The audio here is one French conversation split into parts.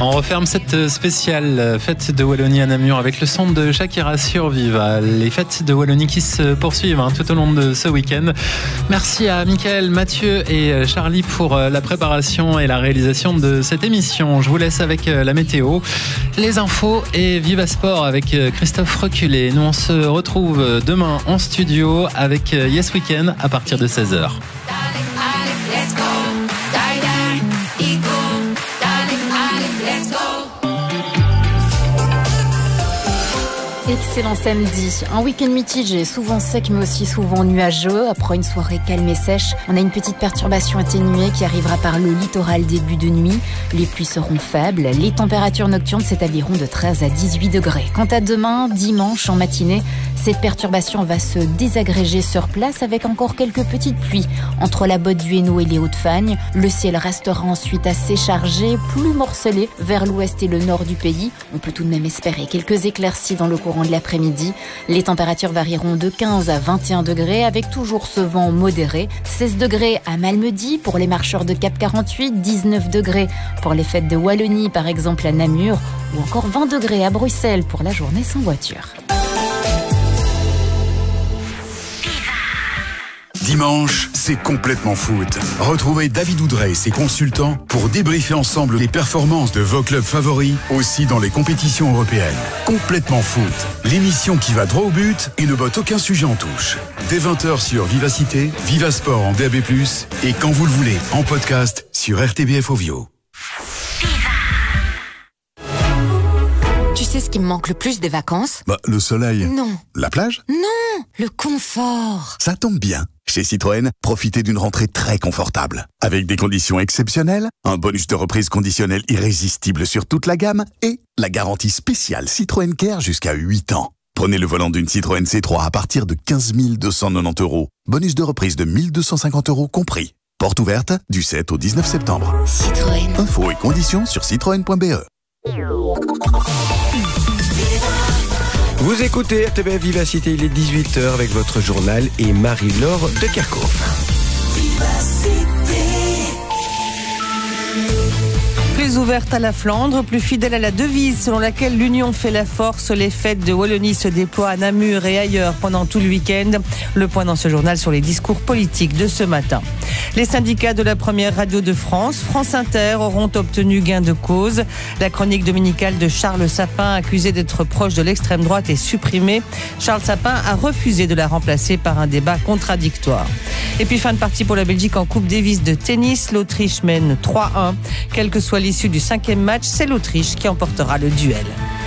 On referme cette spéciale fête de Wallonie à Namur avec le son de Shakira sur Viva. Les fêtes de Wallonie qui se poursuivent tout au long de ce week-end. Merci à Mickaël, Mathieu et Charlie pour la préparation et la réalisation de cette émission. Je vous laisse avec la météo, les infos et Viva Sport avec Christophe Reculé. Nous on se retrouve demain en studio avec Yes Weekend à partir de 16h. Excellent samedi. Un week-end mitigé, souvent sec mais aussi souvent nuageux. Après une soirée calme et sèche, on a une petite perturbation atténuée qui arrivera par le littoral début de nuit. Les pluies seront faibles. Les températures nocturnes s'établiront de 13 à 18 degrés. Quant à demain, dimanche, en matinée, cette perturbation va se désagréger sur place avec encore quelques petites pluies entre la Botte du Hainaut et les Hauts-de-Fagne. Le ciel restera ensuite assez chargé, plus morcelé vers l'ouest et le nord du pays. On peut tout de même espérer quelques éclaircies dans le courant de l'après-midi. Les températures varieront de 15 à 21 degrés avec toujours ce vent modéré. 16 degrés à Malmedy pour les marcheurs de Cap 48, 19 degrés pour les fêtes de Wallonie par exemple à Namur ou encore 20 degrés à Bruxelles pour la journée sans voiture. Dimanche, c'est complètement foot. Retrouvez David Oudrey et ses consultants pour débriefer ensemble les performances de vos clubs favoris, aussi dans les compétitions européennes. Complètement foot, l'émission qui va droit au but et ne botte aucun sujet en touche. Dès 20h sur Vivacité, Viva Sport en DAB+, et quand vous le voulez, en podcast sur RTBF Ovio. Tu sais ce qui me manque le plus des vacances ? Le soleil. Non. La plage ? Non, le confort. Ça tombe bien. Chez Citroën, profitez d'une rentrée très confortable. Avec des conditions exceptionnelles, un bonus de reprise conditionnel irrésistible sur toute la gamme et la garantie spéciale Citroën Care jusqu'à 8 ans. Prenez le volant d'une Citroën C3 à partir de 15 290 €. Bonus de reprise de 1 250 € compris. Porte ouverte du 7 au 19 septembre. Citroën. Infos et conditions sur citroën.be. Vous écoutez RTBF Vivacité, il est 18h avec votre journal et Marie-Laure de Kerkhoff. Plus ouverte à la Flandre, plus fidèle à la devise selon laquelle l'union fait la force, les fêtes de Wallonie se déploient à Namur et ailleurs pendant tout le week-end. Le point dans ce journal sur les discours politiques de ce matin. Les syndicats de la première radio de France, France Inter, auront obtenu gain de cause. La chronique dominicale de Charles Sapin, accusé d'être proche de l'extrême droite, est supprimée. Charles Sapin a refusé de la remplacer par un débat contradictoire. Et puis fin de partie pour la Belgique en Coupe Davis de tennis. L'Autriche mène 3-1. Quelle que soit l'issue du 5e match, c'est l'Autriche qui emportera le duel.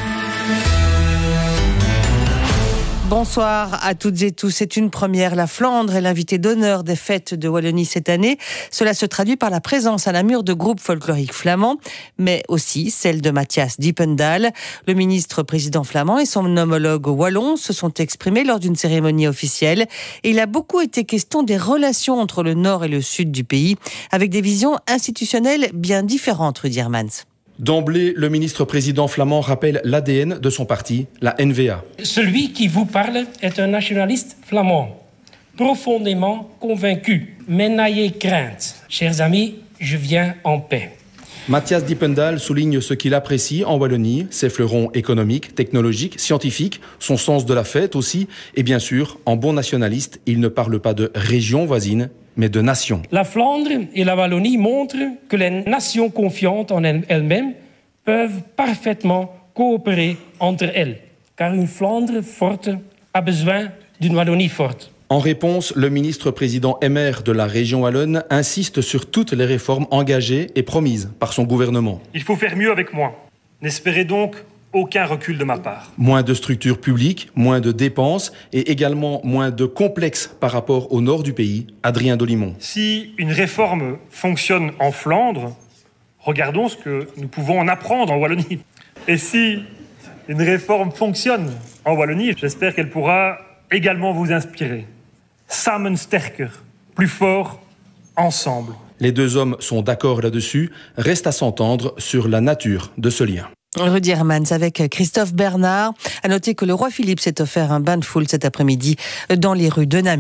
Bonsoir à toutes et tous. C'est une première. La Flandre est l'invité d'honneur des fêtes de Wallonie cette année. Cela se traduit par la présence à Namur de groupes folkloriques flamands, mais aussi celle de Matthias Diependahl. Le ministre-président flamand et son homologue wallon se sont exprimés lors d'une cérémonie officielle. Et il a beaucoup été question des relations entre le nord et le sud du pays, avec des visions institutionnelles bien différentes, Rudy Hermans. D'emblée, le ministre-président flamand rappelle l'ADN de son parti, la NVA. Celui qui vous parle est un nationaliste flamand, profondément convaincu. Mais n'ayez crainte. Chers amis, je viens en paix. Matthias Diependahl souligne ce qu'il apprécie en Wallonie, ses fleurons économiques, technologiques, scientifiques, son sens de la fête aussi, et bien sûr, en bon nationaliste, il ne parle pas de région voisine, mais de nation. La Flandre et la Wallonie montrent que les nations confiantes en elles-mêmes peuvent parfaitement coopérer entre elles, car une Flandre forte a besoin d'une Wallonie forte. En réponse, le ministre-président MR de la région wallonne insiste sur toutes les réformes engagées et promises par son gouvernement. Il faut faire mieux avec moins. N'espérez donc aucun recul de ma part. Moins de structures publiques, moins de dépenses et également moins de complexes par rapport au nord du pays. Adrien Dolimon. Si une réforme fonctionne en Flandre, regardons ce que nous pouvons en apprendre en Wallonie. Et si une réforme fonctionne en Wallonie, j'espère qu'elle pourra également vous inspirer. Samen sterker, plus fort, ensemble. Les deux hommes sont d'accord là-dessus. Reste à s'entendre sur la nature de ce lien. Rudy Hermans avec Christophe Bernard. À noter que le roi Philippe s'est offert un bain de foule cet après-midi dans les rues de Namur.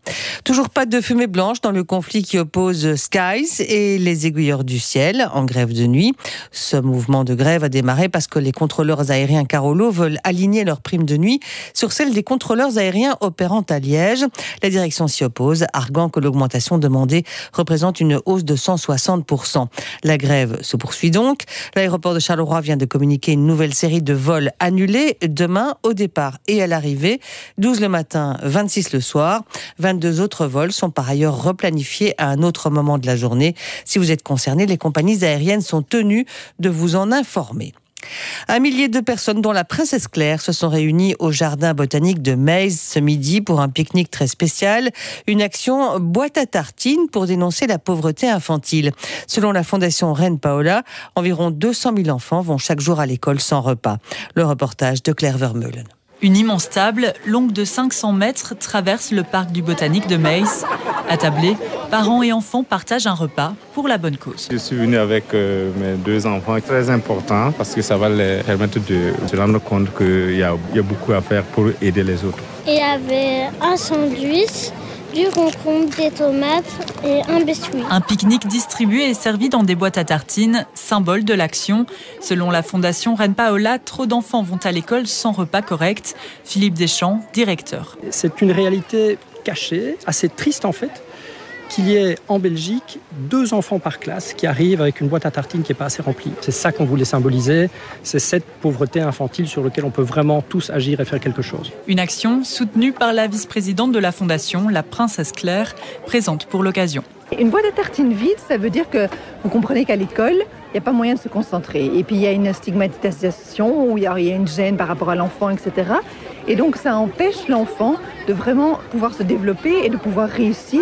Toujours pas de fumée blanche dans le conflit qui oppose Skies et les aiguilleurs du ciel en grève de nuit. Ce mouvement de grève a démarré parce que les contrôleurs aériens Carolo veulent aligner leurs primes de nuit sur celles des contrôleurs aériens opérant à Liège. La direction s'y oppose, arguant que l'augmentation demandée représente une hausse de 160%. La grève se poursuit donc. L'aéroport de Charleroi vient de communiquer une nouvelle série de vols annulés demain au départ et à l'arrivée. 12 le matin, 26 le soir. 22 autres vols sont par ailleurs replanifiés à un autre moment de la journée. Si vous êtes concerné, les compagnies aériennes sont tenues de vous en informer. 1 millier de personnes, dont la princesse Claire, se sont réunies au jardin botanique de Meyze ce midi pour un pique-nique très spécial. Une action boîte à tartines pour dénoncer la pauvreté infantile. Selon la fondation Reine Paola, environ 200 000 enfants vont chaque jour à l'école sans repas. Le reportage de Claire Vermeulen. Une immense table, longue de 500 mètres, traverse le parc du botanique de Meyze. Attablés, parents et enfants partagent un repas pour la bonne cause. Je suis venu avec mes 2 enfants, très important parce que ça va les permettre de se rendre compte qu'il y a beaucoup à faire pour aider les autres. Il y avait un sandwich, du concombre, des tomates et un biscuit. Un pique-nique distribué et servi dans des boîtes à tartines, symbole de l'action. Selon la fondation Reine Paola, trop d'enfants vont à l'école sans repas correct. Philippe Deschamps, directeur. C'est une réalité cachée, assez triste en fait, qu'il y ait en Belgique 2 enfants par classe qui arrivent avec une boîte à tartines qui n'est pas assez remplie. C'est ça qu'on voulait symboliser, c'est cette pauvreté infantile sur laquelle on peut vraiment tous agir et faire quelque chose. Une action soutenue par la vice-présidente de la fondation, la princesse Claire, présente pour l'occasion. Une boîte à tartines vide, ça veut dire que vous comprenez qu'à l'école, il n'y a pas moyen de se concentrer. Et puis il y a une stigmatisation, ou il y a une gêne par rapport à l'enfant, etc. Et donc ça empêche l'enfant de vraiment pouvoir se développer et de pouvoir réussir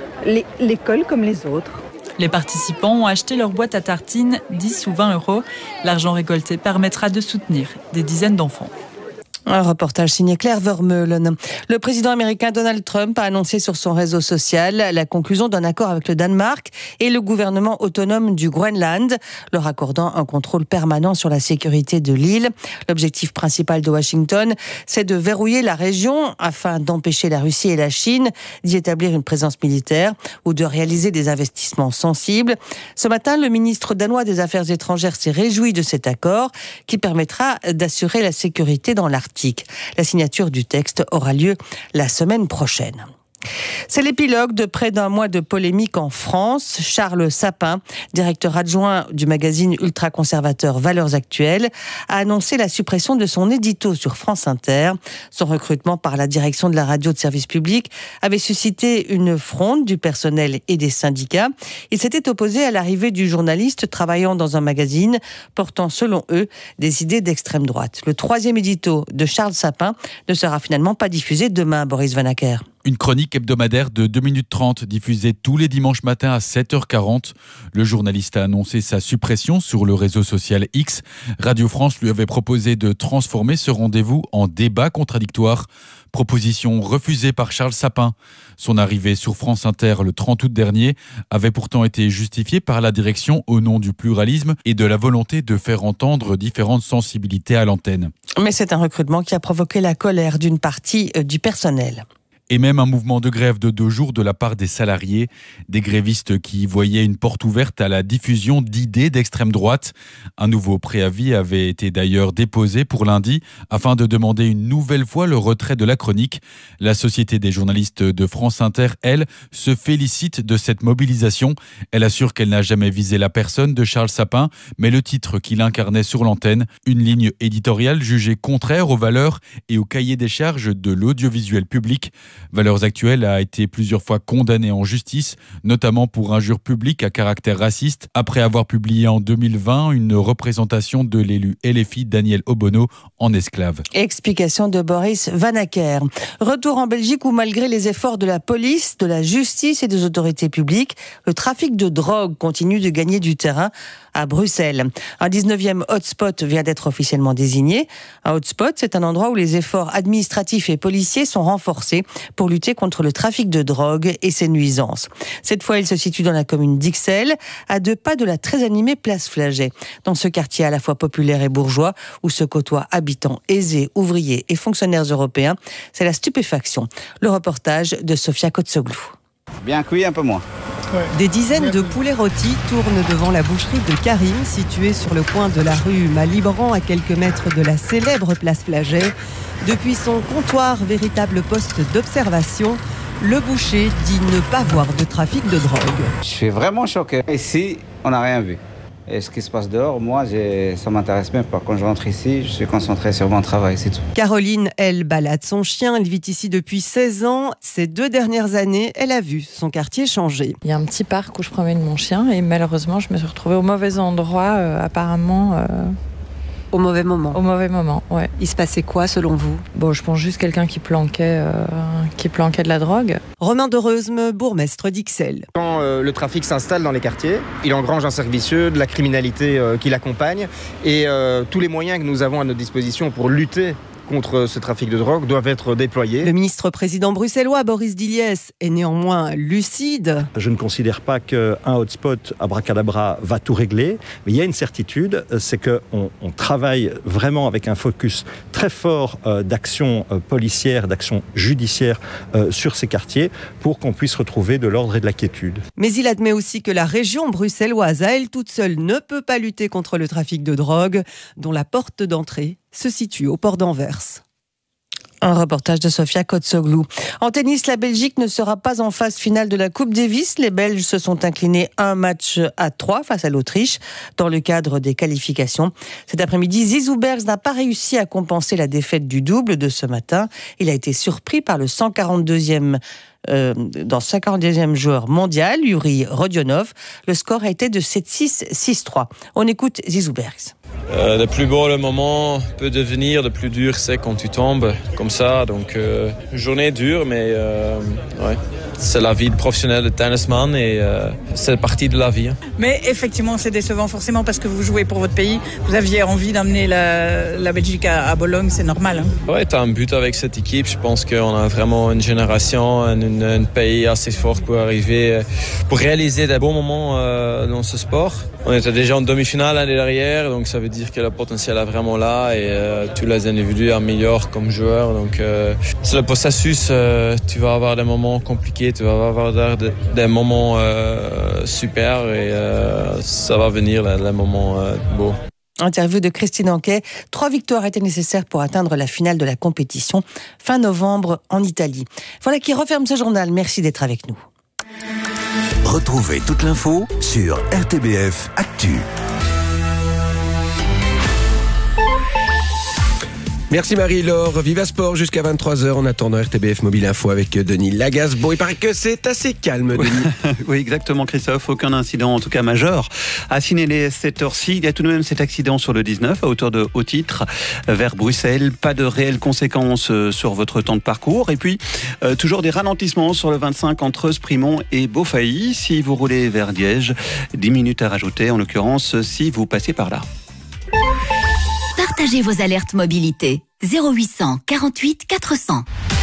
l'école comme les autres. Les participants ont acheté leur boîte à tartines, 10 ou 20 euros. L'argent récolté permettra de soutenir des dizaines d'enfants. Un reportage signé Claire Vermeulen. Le président américain Donald Trump a annoncé sur son réseau social la conclusion d'un accord avec le Danemark et le gouvernement autonome du Groenland, leur accordant un contrôle permanent sur la sécurité de l'île. L'objectif principal de Washington, c'est de verrouiller la région afin d'empêcher la Russie et la Chine d'y établir une présence militaire ou de réaliser des investissements sensibles. Ce matin, le ministre danois des Affaires étrangères s'est réjoui de cet accord qui permettra d'assurer la sécurité dans l'Arctique. La signature du texte aura lieu la semaine prochaine. C'est l'épilogue de près d'un mois de polémique en France. Charles Sapin, directeur adjoint du magazine ultra-conservateur Valeurs Actuelles, a annoncé la suppression de son édito sur France Inter. Son recrutement par la direction de la radio de service public avait suscité une fronde du personnel et des syndicats. Il s'était opposé à l'arrivée du journaliste travaillant dans un magazine portant, selon eux, des idées d'extrême droite. Le 3e édito de Charles Sapin ne sera finalement pas diffusé demain, Boris Vanacker. Une chronique hebdomadaire de 2 minutes 30 diffusée tous les dimanches matins à 7h40. Le journaliste a annoncé sa suppression sur le réseau social X. Radio France lui avait proposé de transformer ce rendez-vous en débat contradictoire. Proposition refusée par Charles Sapin. Son arrivée sur France Inter le 30 août dernier avait pourtant été justifiée par la direction au nom du pluralisme et de la volonté de faire entendre différentes sensibilités à l'antenne. Mais c'est un recrutement qui a provoqué la colère d'une partie du personnel. Et même un mouvement de grève de 2 jours de la part des salariés, des grévistes qui voyaient une porte ouverte à la diffusion d'idées d'extrême droite. Un nouveau préavis avait été d'ailleurs déposé pour lundi afin de demander une nouvelle fois le retrait de la chronique. La Société des journalistes de France Inter, elle, se félicite de cette mobilisation. Elle assure qu'elle n'a jamais visé la personne de Charles Sapin, mais le titre qu'il incarnait sur l'antenne, une ligne éditoriale jugée contraire aux valeurs et au cahier des charges de l'audiovisuel public. Valeurs Actuelles a été plusieurs fois condamnée en justice, notamment pour injure publique à caractère raciste, après avoir publié en 2020 une représentation de l'élu LFI Daniel Obono en esclave. Explication de Boris Vanacker. Retour en Belgique où, malgré les efforts de la police, de la justice et des autorités publiques, le trafic de drogue continue de gagner du terrain à Bruxelles. Un 19e hotspot vient d'être officiellement désigné. Un hotspot, c'est un endroit où les efforts administratifs et policiers sont renforcés pour lutter contre le trafic de drogue et ses nuisances. Cette fois, il se situe dans la commune d'Ixelles, à 2 pas de la très animée place Flagey. Dans ce quartier à la fois populaire et bourgeois, où se côtoient habitants aisés, ouvriers et fonctionnaires européens, c'est la stupéfaction. Le reportage de Sofia Kotsoglou. Bien cuit, un peu moins. Des dizaines de poulets rôtis tournent devant la boucherie de Karim, située sur le coin de la rue Malibran, à quelques mètres de la célèbre place Flagey. Depuis son comptoir, véritable poste d'observation, le boucher dit ne pas voir de trafic de drogue. Je suis vraiment choqué. Ici, on n'a rien vu. Et ce qui se passe dehors, moi, ça m'intéresse même pas. Quand je rentre ici, je suis concentré sur mon travail, c'est tout. Caroline, elle balade son chien. Elle vit ici depuis 16 ans. Ces 2 dernières années, elle a vu son quartier changer. Il y a un petit parc où je promène mon chien et malheureusement, je me suis retrouvée au mauvais endroit, apparemment. Au mauvais moment. Au mauvais moment, ouais. Il se passait quoi selon vous ? Bon, je pense juste quelqu'un qui planquait de la drogue. Romain Dereusme, bourgmestre d'Ixelles. Quand le trafic s'installe dans les quartiers, il engrange un cercle vicieux, de la criminalité qui l'accompagne et tous les moyens que nous avons à notre disposition pour lutter contre ce trafic de drogue doivent être déployés. Le ministre-président bruxellois Boris Diliès est néanmoins lucide. Je ne considère pas qu'un hotspot abracadabra va tout régler, mais il y a une certitude, c'est qu'on travaille vraiment avec un focus très fort d'action policière, d'action judiciaire sur ces quartiers pour qu'on puisse retrouver de l'ordre et de la quiétude. Mais il admet aussi que la région bruxelloise, à elle toute seule, ne peut pas lutter contre le trafic de drogue, dont la porte d'entrée se situe au port d'Anvers. Un reportage de Sofia Kotsoglou. En tennis, la Belgique ne sera pas en phase finale de la Coupe Davis. Les Belges se sont inclinés 1-3 face à l'Autriche dans le cadre des qualifications. Cet après-midi, Zizou Bergs n'a pas réussi à compenser la défaite du double de ce matin. Il a été surpris par le 142e joueur mondial, Yuri Rodionov. Le score a été de 7-6, 6-3. On écoute Zizou Bergs. Le plus beau le moment peut devenir, le plus dur c'est quand tu tombes comme ça. Donc une journée dure, mais ouais, c'est la vie de professionnel de tennisman et c'est partie de la vie. Mais effectivement, c'est décevant forcément parce que vous jouez pour votre pays. Vous aviez envie d'amener la Belgique à Bologne, c'est normal. Hein. Ouais, tu as un but avec cette équipe. Je pense qu'on a vraiment une génération, un pays assez fort pour arriver, pour réaliser des bons moments dans ce sport. On était déjà en demi-finale l'année dernière, donc ça veut dire que le potentiel est vraiment là et tous les individus améliorent comme joueurs. Donc c'est le processus. Tu vas avoir des moments compliqués, tu vas avoir des moments super et ça va venir les moments beaux. Interview de Christine Anquet. 3 victoires étaient nécessaires pour atteindre la finale de la compétition fin novembre en Italie. Voilà qui referme ce journal. Merci d'être avec nous. Retrouvez toute l'info sur RTBF Actu. Merci Marie-Laure. Viva Sport jusqu'à 23h en attendant RTBF Mobile Info avec Denis Lagaz. Bon, il paraît que c'est assez calme, Denis. Oui, exactement, Christophe. Aucun incident, en tout cas majeur, à signaler cette heure-ci. Il y a tout de même cet accident sur le 19 à hauteur de Haut-Titre vers Bruxelles. Pas de réelles conséquences sur votre temps de parcours. Et puis, toujours des ralentissements sur le 25 entre Sprimont et Beaufailly. Si vous roulez vers Liège, 10 minutes à rajouter, en l'occurrence, si vous passez par là. Partagez vos alertes mobilité. 0800 48 400.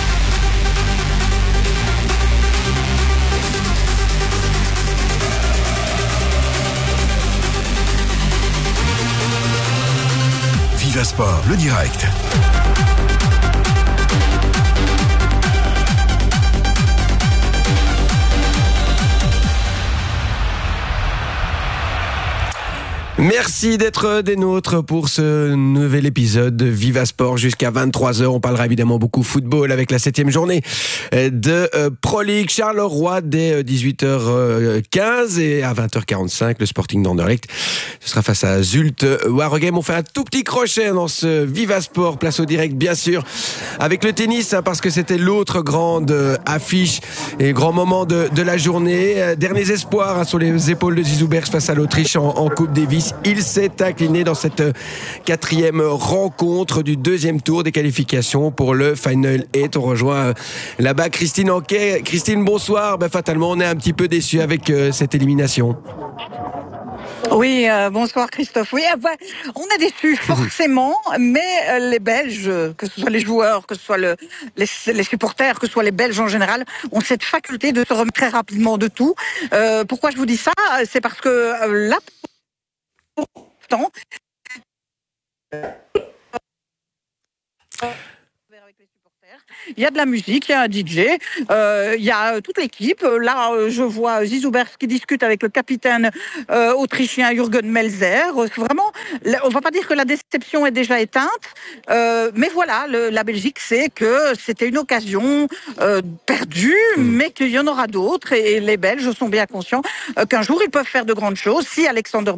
Viva Sport, le direct. Merci d'être des nôtres pour ce nouvel épisode de Viva Sport jusqu'à 23h. On parlera évidemment beaucoup football avec la 7e journée de Pro League. Charleroi dès 18h15 et à 20h45 le Sporting d'Anderlecht. Ce sera face à Zulte Waregem. On fait un tout petit crochet dans ce Viva Sport. Place au direct bien sûr avec le tennis parce que c'était l'autre grande affiche et grand moment de la journée. Derniers espoirs sur les épaules de Zizou Bergs face à l'Autriche en Coupe Davis. Il s'est incliné dans cette 4e rencontre du 2e tour des qualifications pour le Final 8. On rejoint là-bas Christine Anquet. Christine, bonsoir. Fatalement, on est un petit peu déçus avec cette élimination. Oui, bonsoir Christophe. Oui, on est déçus forcément, mais les Belges, que ce soit les joueurs, que ce soit les supporters, que ce soit les Belges en général, ont cette faculté de se remettre très rapidement de tout. Pourquoi je vous dis ça? C'est parce que là, pourtant, il y a de la musique, il y a un DJ, il y a toute l'équipe. Là, je vois Zizou Bergs qui discute avec le capitaine autrichien Jürgen Melzer. Vraiment, on ne va pas dire que la déception est déjà éteinte, mais voilà, la Belgique sait que c'était une occasion perdue, mais qu'il y en aura d'autres. Et les Belges sont bien conscients qu'un jour, ils peuvent faire de grandes choses. Si Alexander